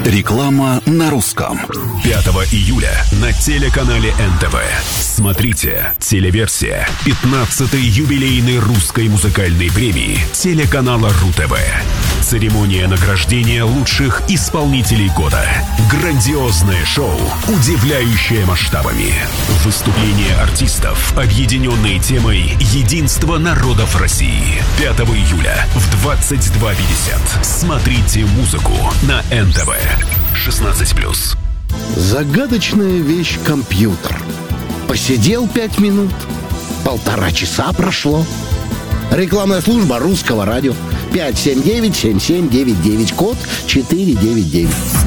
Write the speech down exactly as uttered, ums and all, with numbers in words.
Реклама на русском. пятого июля на телеканале эн тэ вэ. Смотрите телеверсия пятнадцатой юбилейной русской музыкальной премии телеканала РУ-ТВ. Церемония награждения лучших исполнителей года. Грандиозное шоу, удивляющее масштабами. Выступления артистов, объединенные темой «Единство народов России». пятого июля в двадцать два пятьдесят. Смотрите музыку на эн тэ вэ. шестнадцать плюс. Загадочная вещь — компьютер. Посидел пять минут, полтора часа прошло. Рекламная служба Русского радио. пять семь девять семь семь девять девять, код четыре девять девять.